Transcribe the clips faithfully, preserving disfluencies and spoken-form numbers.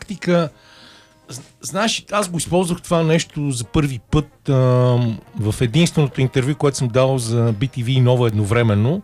практика, знаеш, аз го използвах това нещо за първи път а, в единственото интервю, което съм дал за Би Ти Ви Нова едновременно.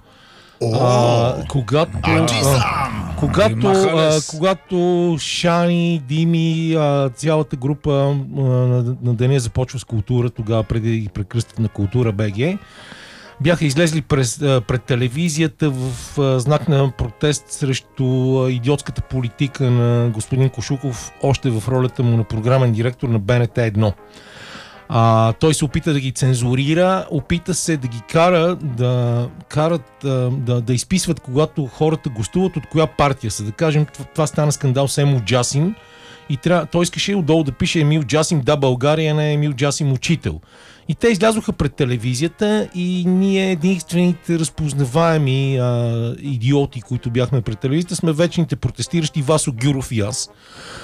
А, когато, а, когато, а, когато Шани, Дими, а, цялата група а, на, на деня започва с култура, тогава преди прекръстът на Култура БГ, бяха излезли през, пред телевизията в а, знак на протест срещу а, идиотската политика на господин Кошуков, още в ролята му на програмен директор на Б Н Т едно. А, той се опита да ги цензурира, опита се да ги кара да карат да, да изписват, когато хората гостуват, от коя партия са. Да кажем, това, това стана скандал с Емил Джасим и трябва, той искаше отдолу да пише Емил Джасим да България, не Емил Джасим учител. И те излязоха пред телевизията и ние единствените разпознаваеми а, идиоти, които бяхме пред телевизията, сме вечните протестиращи Васо Гюров и аз.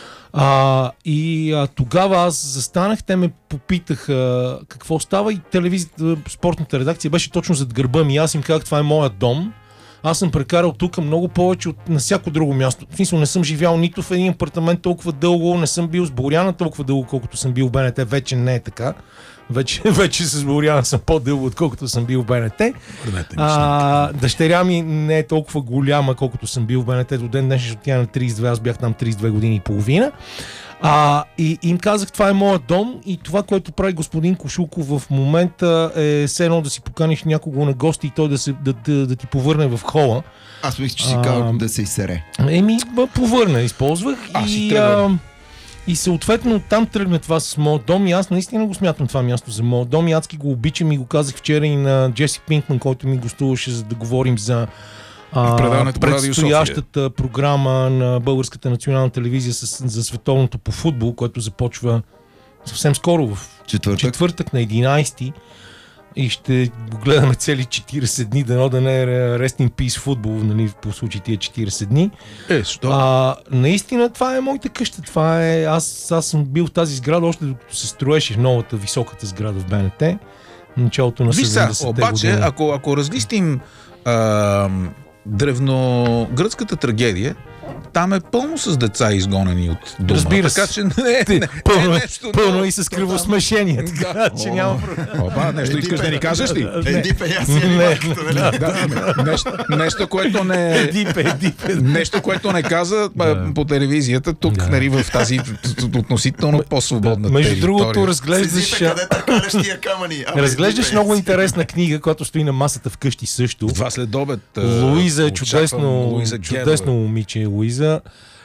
А, и а, тогава аз застанах, те ме попитаха какво става и телевизията, спортната редакция беше точно зад гърба ми. Аз им казах, това е моят дом. Аз съм прекарал тук много повече от на всяко друго място. В смисъл, не съм живял нито в един апартамент толкова дълго, не съм бил с Боряна толкова дълго, колкото съм бил в Б Н Т. Вече не е така. Вече, вече с Боряна съм по-дълго, отколкото съм бил в Б Н Т. А, дъщеря ми не е толкова голяма, колкото съм бил в Б Н Т. До ден днес ще отида на трийсет и две, аз бях там трийсет и две години и половина. А, и им казах, това е моят дом и това, което прави господин Кошуков в момента е все едно да си поканиш някого на гости и той да, се, да, да, да ти повърне в хола. Аз мисля, че си казал да се изсере. Еми, повърна, използвах. Аз и, а, и съответно там тръгна това с моят дом и аз наистина го смятам това място за моят дом и адски го обичам и го казах вчера и на Джеси Пинкман, който ми гостуваше, за да говорим за А, предстоящата програма на Българската национална телевизия с, за световното по футбол, което започва съвсем скоро в четвъртък, четвъртък на единайсети и ще го гледаме цели четирийсет дни, дано да не е Rest in Peace футбол, нали, по случай тия четирийсет дни. Е, що? А, наистина това е моята къща, това е, аз, аз съм бил в тази сграда още докато се строеше новата високата сграда в Б Н Т, началото на седемдесетте години. Обаче, ако, ако разлистим а, древногръцката трагедия, там е пълно с деца изгонени от дома. Разбира така, се. че не, Ти, не, пълно, не, е, нещо, пълно не, и с кръвосмешение. Така, че няма проблем. Опа, нещо искаш да ни кажеш ли? Едипе, аз си елимарката, нали? Да, нещо, нещо, което не... Едипе, едипе. Нещо, което не каза да. по телевизията, тук, да. Нали, в тази относително по-свободна Между територия. другото, разглеждаш... Къде търкалеш тия камъни? Разглеждаш много интересна книга, която стои на масата вкъщи също. Това след обед. Луиза е чудесно, Луиза чудесно момиче, Луиза.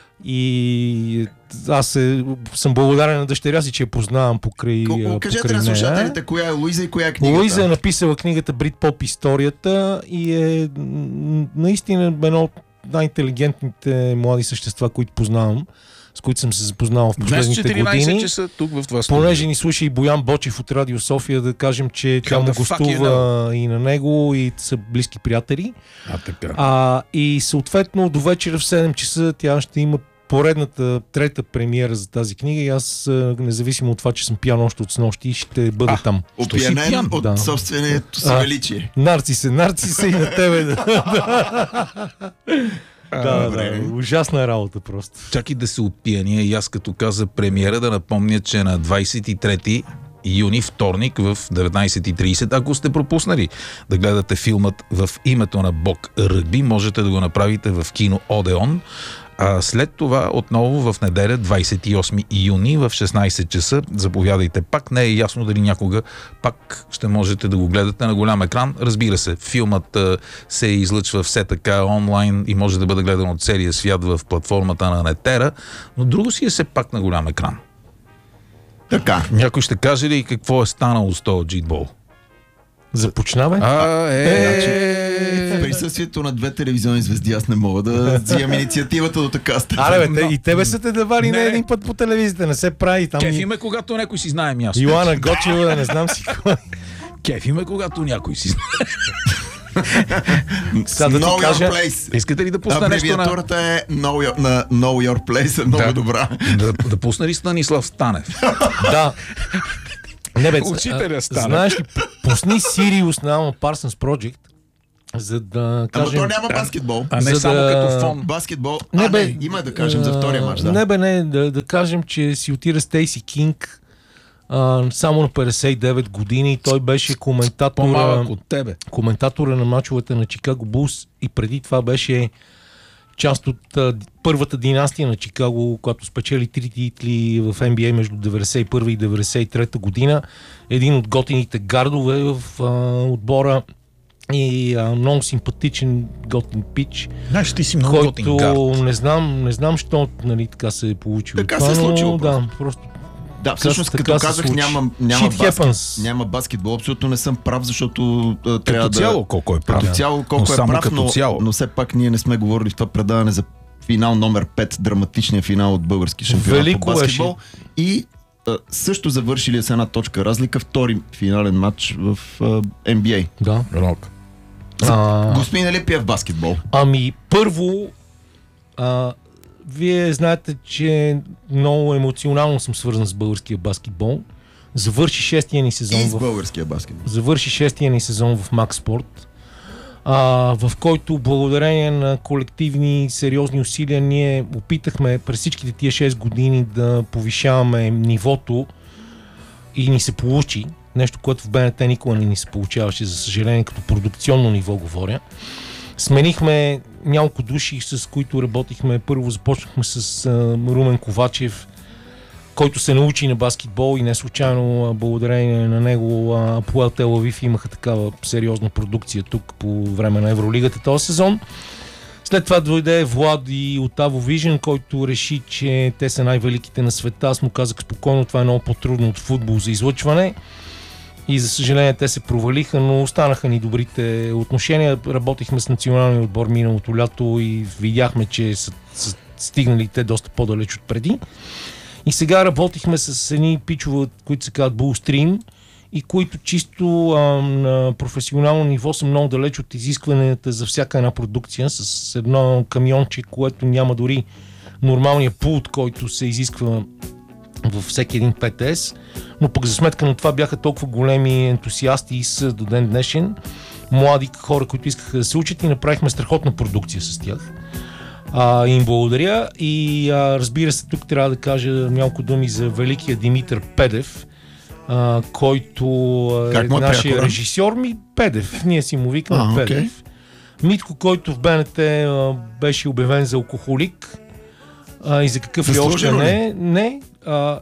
И аз е, съм благодарен на дъщеря си, че я познавам покрай, Колко, кажете покрай на нея. слушателите, коя е Луиза и коя е книгата? Луиза е написала книгата Бритпоп историята и е наистина едно от най-интелигентните млади същества, които познавам, с които съм се запознал в последните години. Часа тук в това студио. Понеже ни слуша и Боян Бочев от Радио София, да кажем, че тя му гостува и на него и са близки приятели. А, така. А, и съответно до вечера в седем часа тя ще има поредната трета премиера за тази книга и аз, независимо от това, че съм пиян още от снощи, ще бъда а, там. Опиянен от да. собственото си величие. Нарцисе, нарцисе и на тебе. Да, да, ужасна работа просто. Чакай да се опияния и аз като каза премиера да напомня, че на двайсет и трети юни, вторник в деветнайсет и трийсет, ако сте пропуснали да гледате филмът В името на Бог ръгби, можете да го направите в кино Одеон. А след това отново в неделя, двайсет и осми юни в шестнайсет часа, заповядайте пак. Не е ясно дали някога пак ще можете да го гледате на голям екран. Разбира се, филмът а, се излъчва все така онлайн и може да бъде гледан от целия свят в платформата на Нетера, но друго си е все пак на голям екран. Така. Някой ще каже ли какво е станало с този джитбол? Започнавай. А, е, е, в присъствието на две телевизионни звезди аз не мога да взимам инициативата до така степен. Аре, бе, и тебе са те давали не един път по телевизията, не се прави там. Кефи ме, когато някой си знае място. Йоана Гочева, не знам си кой. Кефи ме, когато някой си знае. Сега да know кажа... your place. Искате ли да пусна нещо на... Абревиатурата е know your, на Know Your Place, е много да. добра. Да, да пусна ли Станислав Станев? Да. Не, бе, Учителя а, Станев. знаеш ли, пусни Sirius на Alan Parsons Project за да кажем... Ама то няма баскетбол. А не За само да- като фон. Баскетбол. Не, а, бе, не, има да кажем за втория мач, да. Не бе, не, да, да кажем, че си отира Стейси Кинг а, само на петдесет и девет години. Той беше коментатора, По-малък от тебе. коментатора на мачовете на Чикаго Булс и преди това беше част от а, първата династия на Чикаго, която спечели три титли в Н Б А между деветдесет и първа и деветдесет и трета година. Един от готините гардове в а, отбора и а, много симпатичен готин пич, Знаеш, ти си много готин който гард. не знам, не знам, що нали, така се е получило. Така това, се е случило но, просто. да, просто Да, всъщност така като се казах случи. няма, няма, Shit баскет, happens. няма баскетбол, абсолютно не съм прав, защото а, трябва Като да... цяло колко е прав. Като цяло колко Но е само прав, като но, цяло. но все пак ние не сме говорили в това предаване за финал номер пет, драматичния финал от български шампионат Велико по баскетбол. И а, също завършили с една точка разлика, втори финален матч в а, Н Б А. да. Рок. А, Господин Елипия в баскетбол. ами, първо, а, вие знаете, че много емоционално съм свързан с българския баскетбол. Завърши шестия ни сезон И с в българския баскетбол. завърши шестия ни сезон в Макс Спорт, а, в който благодарение на колективни сериозни усилия ние опитахме през всичките тия шест години да повишаваме нивото и ни се получи. Нещо, което в Б Н Т никога не ни се получаваше, за съжаление, като продукционно ниво говоря. Сменихме няколко души, с които работихме. Първо започнахме с а, Румен Ковачев, който се научи на баскетбол и не случайно а, благодарение на него Апоел Тел Авив имаха такава сериозна продукция тук по време на Евролигата този сезон. След това дойде Влади от Avo Vision, който реши, че те са най-великите на света. Аз му казах спокойно, това е много по-трудно от футбол за излъчване. И за съжаление те се провалиха, но останаха ни добрите отношения. Работихме с националния отбор миналото лято и видяхме, че са, са стигнали те доста по-далеч от преди. И сега работихме с едни пичове, които се казват Bullstream и които чисто а, на професионално ниво са много далеч от изискванията за всяка една продукция, с едно камионче, което няма дори нормалния пулт, който се изисква във всеки един П Т С, но пък за сметка на това бяха толкова големи ентусиасти и са до ден днешен, млади хора, които искаха да се учат и направихме страхотна продукция с тях. А, им благодаря и а, разбира се, тук трябва да кажа няколко думи за великия Димитър Педев, а, който Как е му е нашия прякора? режисьор ми Педев, ние си му викаме А, окей. Педев. Митко, който в Б Н Т а, беше обявен за алкохолик, а, и за какъв ли още Заслужено ли? не, не а,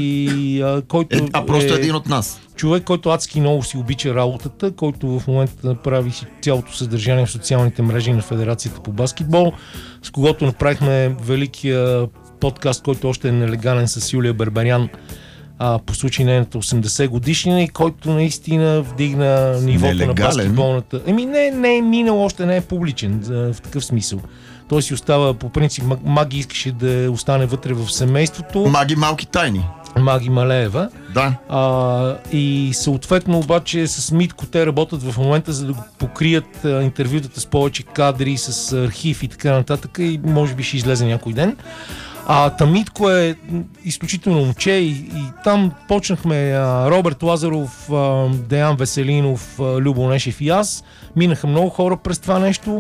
и а, който Е, а просто е един от нас. човек, който адски много си обича работата, който в момента прави си цялото съдържание в социалните мрежи на Федерацията по баскетбол, с когото направихме великия подкаст, който още е нелегален, с Юлия Берберян, а, по случай нейната осемдесет годишнина и който наистина вдигна нивото Нелегален? на баскетболната. Еми не, не е минал, още не е публичен в такъв смисъл. Той си остава, по принцип, Маги искаше да остане вътре в семейството. Маги малки тайни. Маги Малеева. Да. А, и съответно обаче с Митко те работят в момента, за да го покрият а, интервютата с повече кадри, с архив и така нататък и може би ще излезе някой ден. А Тамитко е изключително момче и, и там почнахме а, Роберт Лазаров, а, Деян Веселинов, а, Любо Нешев и аз. Минаха много хора през това нещо.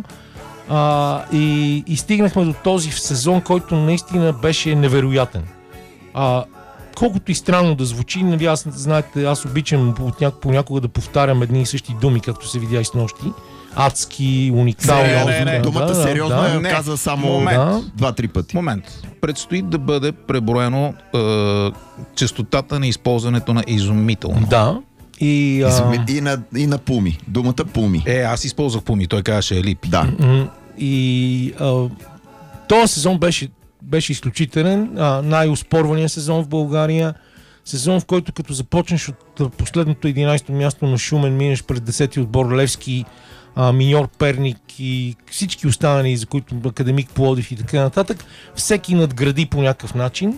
А, и, и стигнахме до този сезон, който наистина беше невероятен. А, колкото и странно да звучи, нали, аз, знаете, аз обичам понякога да повтарям едни и същи думи, както се видя и с нощи. Адски, уникални. Не, не, не, Думата да, сериозно да, я не. каза само Момент. да. два-три пъти. Момент. Предстои да бъде преброено е, честотата на използването на изумително. Да. И, а, Изуми- И на, и на пуми. Думата пуми. Е, аз използвах пуми, той казваше елипи. Да. м, и а, този сезон беше, беше изключителен. А, най-оспорваният сезон в България. Сезон, в който като започнеш от последното единайсето място на Шумен, минеш през десети отбор Левски, а, Миньор Перник и всички останали, за които Академик Пловдив и така нататък, всеки надгради по някакъв начин,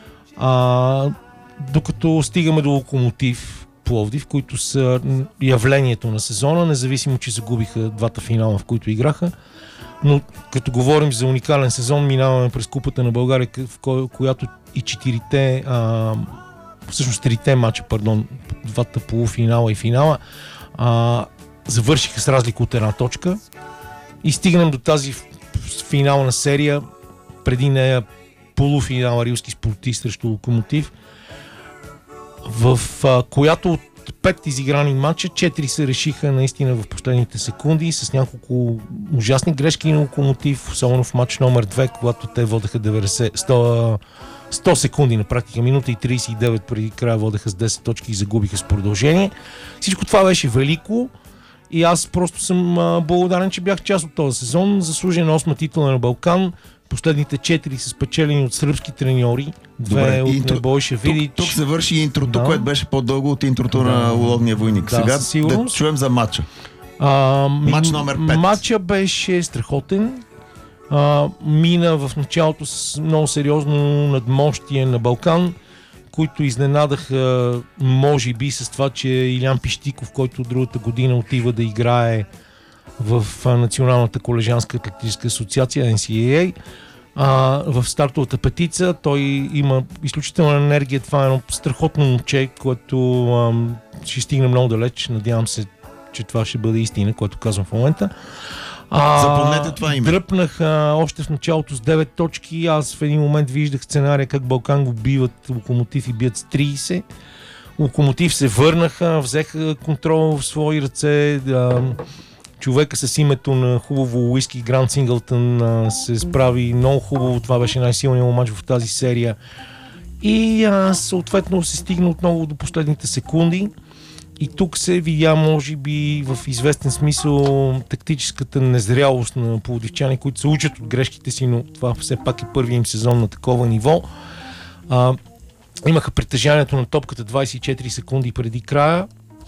а, докато стигаме до Локомотив Пловдив, които са явлението на сезона, независимо, че загубиха двата финала, в които играха. Но като говорим за уникален сезон, минаваме през Купата на България, в ко- която и четирите, а, всъщност трите мача, пардон, двата полуфинала и финала, а, завършиха с разлика от една точка и стигнем до тази финална серия, преди нея полуфинал Рилски Спортист срещу Локомотив, в а, която от пет изиграни матча, четири се решиха наистина в последните секунди с няколко ужасни грешки на Локомотив, особено в матч номер две, когато те водеха деветдесет, сто, сто секунди на практика, минута и тридесет и девет преди края водеха с десет точки и загубиха с продължение. Всичко това беше велико и аз просто съм а, благодарен, че бях част от този сезон. Заслужен осма титла на Балкан. Последните четири са спечелени от сръбски треньори. Две Добре, от интро... Небойша Видич. Тук, тук се върши интрото, да. което беше по-дълго от интрото да. на Уловния войник. Да, Сега да чуем за матча. А, Матч номер пет. Матча беше страхотен. А, мина в началото с много сериозно надмощие на Балкан, които изненадаха, може би, с това, че Илян Пищиков, който другата година отива да играе в Националната колежанска атлетическа асоциация Ен Си Ей Ей, а, в стартовата петица. Той има изключителна енергия. Това е едно страхотно момче, което а, ще стигне много далеч. Надявам се, че това ще бъде истина, което казвам в момента. А, Запомнете това име. Дръпнах а, още в началото с девет точки. Аз в един момент виждах сценария как Балкан го биват Локомотив и бият с тридесет. Локомотив се върнаха, взеха контрол в свои ръце. А, човека с името на хубаво уиски Грант Синглтън а, се справи много хубаво. Това беше най-силният мач в тази серия. И а, съответно се стигна отново до последните секунди. И тук се видя, може би, в известен смисъл тактическата незрялост на пловдивчани, които се учат от грешките си, но това все пак е първият им сезон на такова ниво. А, имаха притежанието на топката двадесет и четири секунди преди края,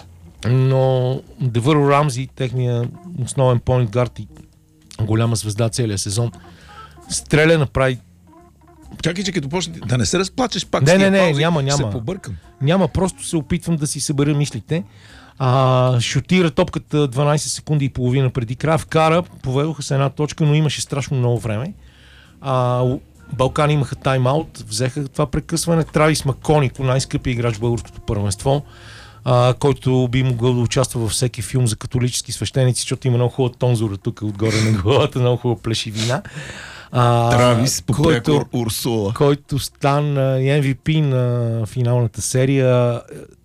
но Девър Рамзи, техният основен point guard и голяма звезда целия сезон, стреля, направи. Чакай, че като почне да не се разплачеш пак. Не, с не, не, паузи, няма, няма. се побъркам. Няма, просто се опитвам да си събера мислите. А, шутира топката дванадесет секунди и половина преди края, вкара, поведоха се една точка, но имаше страшно много време. А, Балкани имаха тайм-аут, взеха това прекъсване. Травис Маконико, най-скъпи играч в българското първенство, а, който би могъл да участва във всеки филм за католически свещеници, защото има много хубава тонзура тук отгоре на главата, много хубава плешивина. А, Травис по който, прекор Урсула. който стана Ем Ви Пи на финалната серия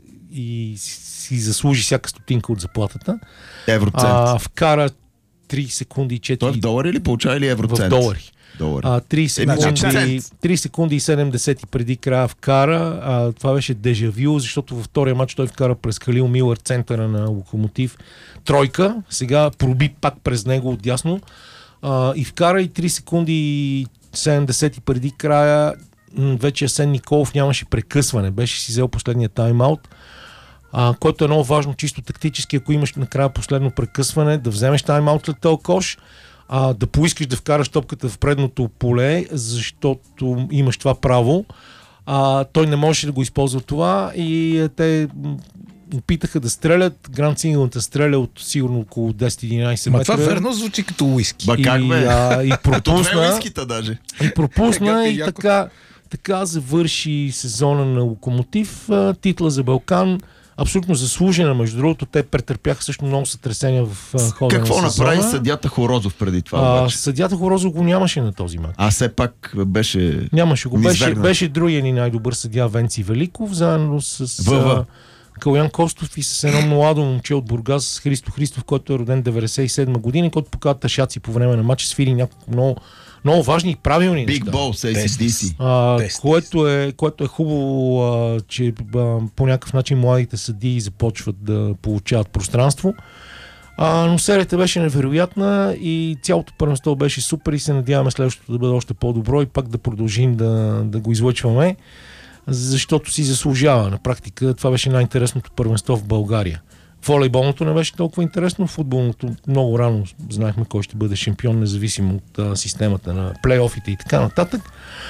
и си заслужи всяка стотинка от заплатата. Евроцент. А, вкара три секунди и четири... Той в долари или получава или евроцент? В долари. долари. А, три, секунди, Е, три секунди и седемдесет преди края вкара. А, това беше дежавю, защото във втория матч той вкара през Халил Милър, центъра на Локомотив. Тройка. Сега проби пак през него отдясно. А, и вкара и три секунди и седемдесет преди края. М- вече Асен Николов нямаше прекъсване. Беше си взел последния тайм-аут, а, който е много важно, чисто тактически, ако имаш накрая последно прекъсване, да вземеш тайм-аут след този кош, а, да поискаш да вкараш топката в предното поле, защото имаш това право. А, той не можеше да го използва това и те опитаха да стрелят. Грант Синглтън стреля от сигурно около десет-единадесет метра. Ма това верно звучи като уиски. Ба как бе? И, а, и пропусна, уискита даже. и пропусна и яко. така, така завърши сезона на Локомотив. Титла за Балкан. Абсолютно заслужена, между другото. Те претърпяха също много сътресения в а, хода Какво на сезона. направи съдята Хорозов преди това А, обаче? съдята Хорозов го нямаше на този матч. А все пак беше... Нямаше го. Беше, низвергнат. беше другия ни най-добър съдия Венци Великов, заедно с ВВ. Калян Костов и с едно младо момче от Бургас, Христо Христов, който е роден деветдесет и седма година, който показва тъшаци по време на матча, свири няколко много, много важни и правилни Big неща. Balls, Ей Си Ди Си. А, Тест. което, е, което е хубаво, а, че а, по някакъв начин младите съдии започват да получават пространство. А, но серията беше невероятна и цялото първенство беше супер и се надяваме следващото да бъде още по-добро и пак да продължим да, да го излъчваме, защото си заслужава. На практика това беше най-интересното първенство в България. Волейболното не беше толкова интересно, футболното много рано знаехме кой ще бъде шампион, независимо от а, системата на плейофите и така нататък.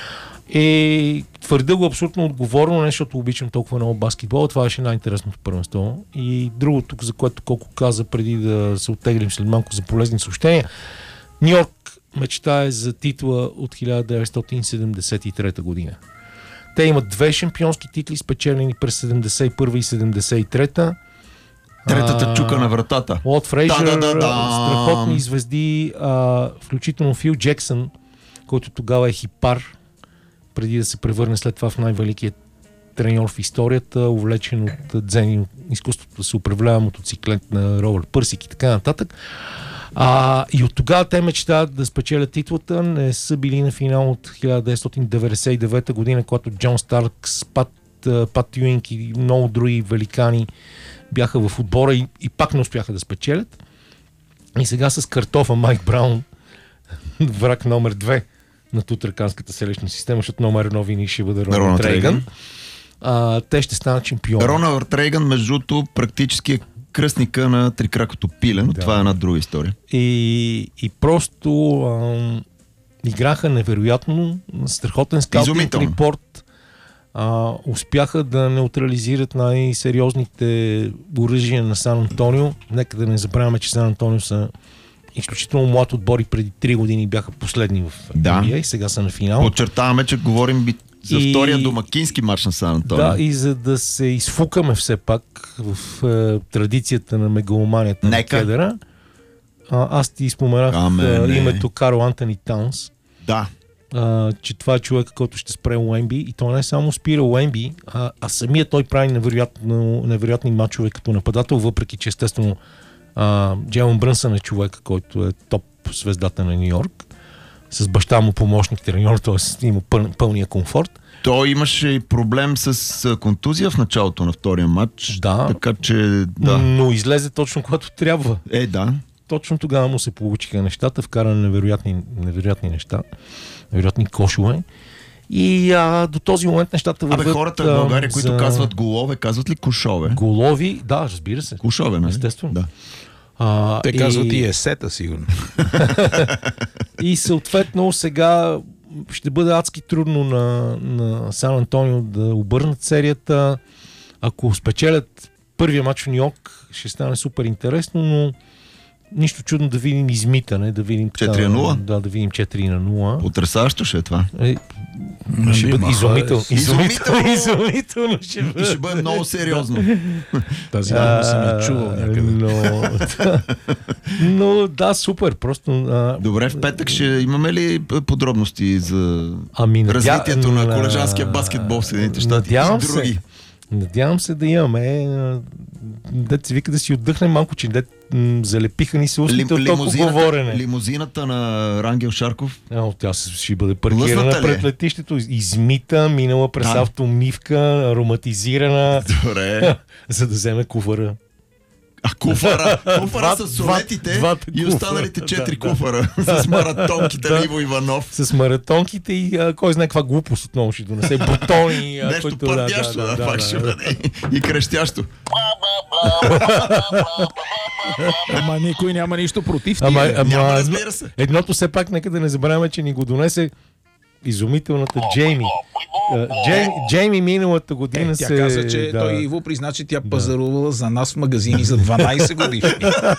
И твърдя го абсолютно отговорно, не защото обичам толкова много баскетбол, това беше най-интересното първенство. И другото, за което колко каза преди да се оттеглим след малко за полезни съобщения, Ню Йорк мечтае за титла от хиляда деветстотин седемдесет и трета година. Те имат две шампионски титли, спечелени през седемдесет и първа и седемдесет и трета. Третата чука на вратата. Уолт Фрейзър, Да, да, да, да. страхотни звезди, а, включително Фил Джексън, който тогава е хипар, преди да се превърне след това в най-великият треньор в историята, увлечен от дзен и изкуството да се управлява мотоциклет на Робърт Пърсик и така нататък. А, и от тогава те мечтаят да спечелят титлата. Не са били на финал от хиляда деветстотин деветдесет и девета година, когато Джон Старкс, Пат, Пат Тюинг и много други великани бяха в отбора и, и пак не успяха да спечелят. И сега с картофа Майк Браун, враг номер две на тутраканската селищна система, защото номер едно винаги ще бъде Роналд Рейган. А, те ще станат шампиони. Роналд Рейган, между другото, практически е кръстника на трикракото пиле, но Да. това е една друга история. И, и просто а, играха невероятно, страхотен скаутинг Изумително. репорт. А, успяха да неутрализират най-сериозните оръжия на Сан Антонио. Нека да не забравяме, че Сан Антонио са изключително млад отбор и преди три години бяха последни в Да. Н Б А и сега са на финал. Подчертаваме, че говорим би- за И- втория домакински матч на Сан Антонио. Да, и за да се изфукаме все пак в е, традицията на мегаломанията на Нека. кедъра, а, аз ти споменах Аме, е, не. името Карл Антони Таунс, Да. а, че това е човек, който ще спре Уемби, и то не само спира Уемби, а, а самия той прави невероятно, невероятни матчове като нападател, въпреки че естествено а, Джейлън Брънсън е човек, който е топ звездата на Ню Йорк, с баща му помощник треньор, т.е. има пъл, пълния комфорт. Той имаше и проблем с а, контузия в началото на втория матч. Да. Така че, да. Но излезе точно когато трябва. Е, да. Точно тогава му се получиха нещата, вкара невероятни, невероятни неща, невероятни кошове. И а, до този момент нещата върват... Абе, хората в България, които за казват голове, казват ли кушове? голови, да, разбира се. Кушове, нали? Естествено. Да. А, Те казват и есета, сигурно. И съответно сега ще бъде адски трудно на, на Сан Антонио да обърнат серията. Ако спечелят първия матч в Ню Йорк, ще стане супер интересно, но нищо чудно да видим измитане, да видим така- четири на нула? Да, да видим четири на нула. Потресаващо ще е това. Е, ще бъде Маха, изумително. е, Изумително, изумително ще И бъде. ще бъде много сериозно. Тази дума съм я чувал А, някъде. Но, но да, супер. Просто а, Добре, в петък ще имаме ли подробности за ами, надя... развитието на колежанския баскетбол в Съединените щати Надявам и други? се. Надявам се да имаме. а, Дет се вика да си отдъхнем малко, че дет м, залепиха ни се устите от толкова говорене. лимузината на Рангел Шарков. А, тя се- ще бъде паркирана Лъсната ли е? пред летището, измита, минала през Да. автомивка, ароматизирана, Добре. за да вземе куфара. А куфара, куфара Два- с солетите двата и куфара. останалите четири Да, да. куфара с маратонките Да. на Иво Иванов. С маратонките и а, кой знае каква глупост отново ще донесе. Бутони. а, Нещо който- пърдящо, да, пак ще бъде. И крещящо. Ама никой няма нищо против Ама, тия. ама Няма, разбира се. едното все пак нека да не забравяме, че ни го донесе изумителната Джейми. А, Джей, Джейми миналата година Е, тя се... каза, че да. той Иво призна, че тя пазарувала за нас в магазини за дванайсет годишни.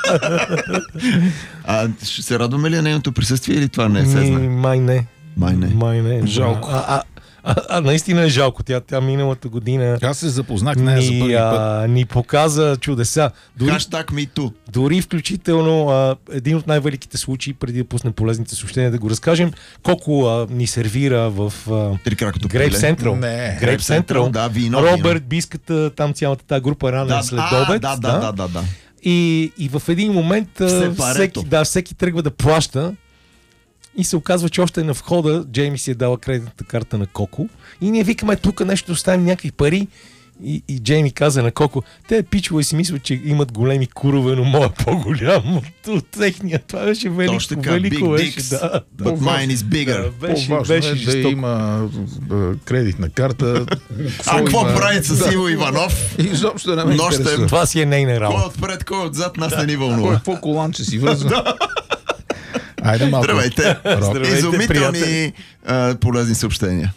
А ще се радваме ли на нейното присъствие или това не е Ми, сезна? май не. Май не. Май не. Жалко. А, а, а, а наистина е жалко. Тя, тя миналата година Аз се запознах с нея за ни, първи път. а, ни показа чудеса. Дори, Хаштаг MeToo. дори включително а, един от най-великите случаи, преди да пуснем полезните съобщения, да го разкажем, колко а, ни сервира в а, Трикракото Грейп пиле. Сентрал. Не. Грейп Central, Сентрал. да, вино, Робърт, Биската, там цялата тази група рано Да, след а, обед. да, да, да, да, да. И, и в един момент а, Сепарето. всеки, да, всеки тръгва да плаща и се оказва, че още на входа Джейми си е дала кредитната карта на Коко и ние викаме тук нещо да оставим някакви пари и, и Джейми каза на Коко, те пичове си мислят, че имат големи курове, но моят е по-голям от, от техния. Това беше велико, Точно така, велико big беше. dicks. Да, да. But mine is bigger. Да, беше, По-важно беше е да жестоко. има а, кредитна карта. А какво има- правят с Да. Иво Иванов? Изобщо не ме Нощем. интересува. Това си е нейна Кой работа. отпред, кой отзад, нас не ни Кой вълнува. какво коланче си връзва? Айде малко. Здравейте. Роб. Здравейте, Изумителни приятели. а, полезни съобщения.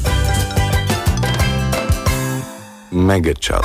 Мега час.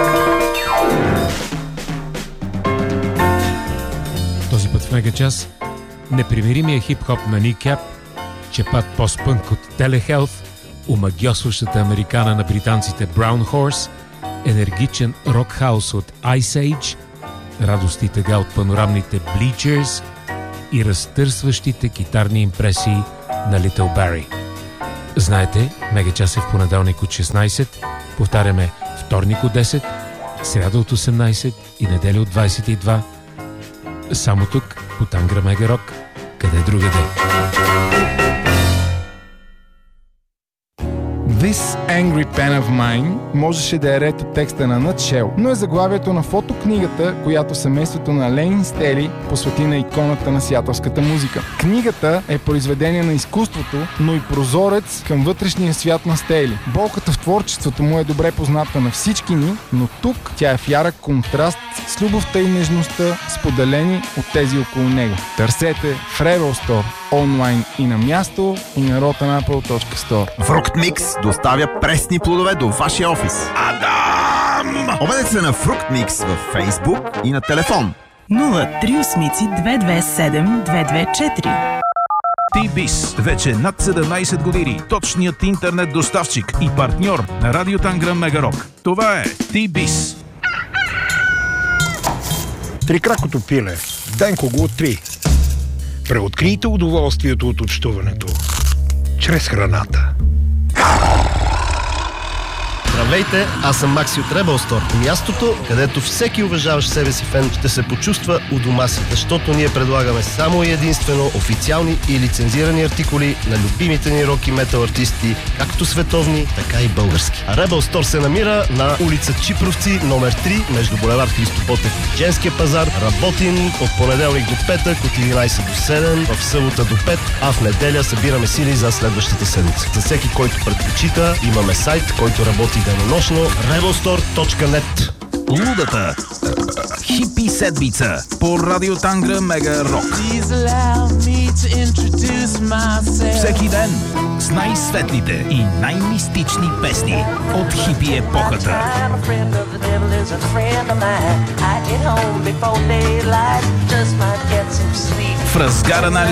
Този път в Мега час непримиримия хип-хоп на Kneecap, чепат пост-пънк от Телехелт, омагьосващата американа на британците Brown Horse енергичен рок-хаус от Ice Age, радост и тъга от панорамните Bleachers и разтърсващите китарни импресии на Little Barry. Знаете, Мегачас е в понеделник от шестнайсет, повтаряме вторник от десет, сряда от осемнайсет и неделя от двайсет и два. Само тук, по Тангра Мега Рок, къде другаде. This Angry Pen of Mine можеше да е ред от текста на Nutshell, но е заглавието на фотокнигата, която семейството на Лейн Стели посвети на иконата на сиатълската музика. Книгата е произведение на изкуството, но и прозорец към вътрешния свят на Стели. Болката в творчеството му е добре позната на всички ни, но тук тя е в ярък контраст с любовта и нежността, споделени от тези около него. Търсете в Rebel Store онлайн и на място, и на rotanapple точка store. Fruct Mix доставя пресни плодове до вашия офис. Адам! Обадете се на Fruct Mix във Facebook и на телефон нула три осем две две седем две две четири. T-Biz. Вече над седемнайсет години. Точният интернет доставчик и партньор на Радио Тангра Мега Рок. Това е T-Biz. Трикракото пиле. Денко го откри. Преоткрийте удоволствието от общуването чрез храната. Здравейте, аз съм Макси от Rebel Store. Мястото, където всеки уважаващ себе си фен ще се почувства у дома си, защото ние предлагаме само и единствено официални и лицензирани артикули на любимите ни рок и метал артисти, както световни, така и български. А Rebel Store се намира на улица Чипровци, номер три, между булевард Христо Ботев и Женския пазар. Работим от понеделник до петък, от единайсет до седем, в събота до пет, а в неделя събираме сили за следващата седмица. За всеки, който предпочита, имаме сайт, който работи денонощно. rebel store точка net. Лудата хипи седмица по Радио Тангра Мега Рок. Всеки ден с най-светлите и най-мистични песни от хипи епохата. В разгара на